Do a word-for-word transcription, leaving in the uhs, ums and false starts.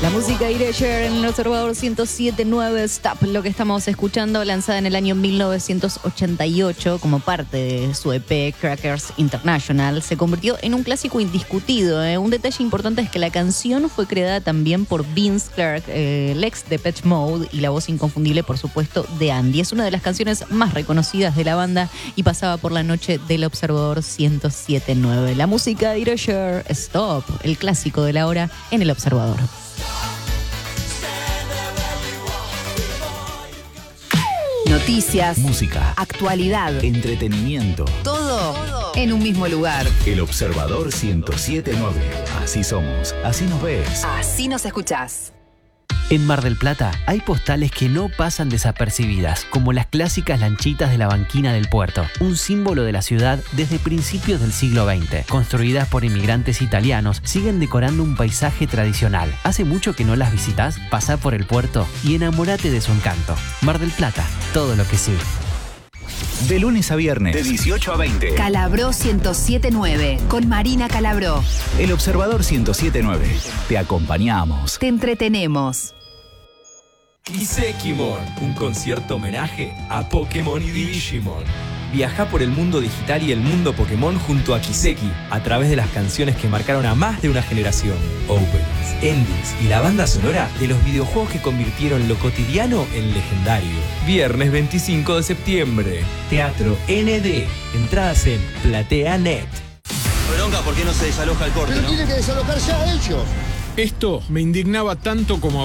La música Erasure en el Observador ciento siete punto nueve Stop, lo que estamos escuchando, lanzada en el año mil novecientos ochenta y ocho como parte de su E P Crackers International, se convirtió en un clásico indiscutido. ¿eh? Un detalle importante es que la canción fue creada también por Vince Clarke, eh, el ex de Depeche Mode, y la voz inconfundible, por supuesto, de Andy. Es una de las canciones más reconocidas de la banda y pasaba por la noche del Observador ciento siete punto nueve. La música Erasure, Stop, el clásico de la hora en el Observador. Noticias, música, actualidad, entretenimiento. Todo, todo en un mismo lugar. El Observador ciento siete punto nueve. Así somos, así nos ves. Así nos escuchás. En Mar del Plata hay postales que no pasan desapercibidas, como las clásicas lanchitas de la banquina del puerto, un símbolo de la ciudad desde principios del siglo veinte. Construidas por inmigrantes italianos, siguen decorando un paisaje tradicional. ¿Hace mucho que no las visitas? Pasá por el puerto y enamórate de su encanto. Mar del Plata, todo lo que sí. De lunes a viernes, de dieciocho a veinte. Calabró ciento siete punto nueve, con Marina Calabró. El Observador ciento siete punto nueve. Te acompañamos. Te entretenemos. Kisekimon, un concierto homenaje a Pokémon y Digimon. Viaja por el mundo digital y el mundo Pokémon junto a Kiseki a través de las canciones que marcaron a más de una generación, openings, endings y la banda sonora de los videojuegos que convirtieron lo cotidiano en legendario. Viernes veinticinco de septiembre, Teatro N D. Entradas en Platea punto net. Bronca, ¿por qué no se desaloja el corte? Pero ¿no? tienen que desalojar ya ellos. Esto me indignaba tanto como